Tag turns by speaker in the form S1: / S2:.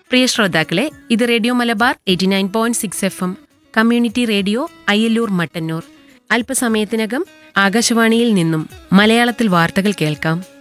S1: പ്രിയ ശ്രോതാക്കളെ, ഇത് radio Malabar 89.6 FM community radio Ayyallur Mattannur. അല്പസമയത്തിനകം ആകാശവാണിയിൽ നിന്നും മലയാളത്തിൽ വാർത്തകൾ കേൾക്കാം.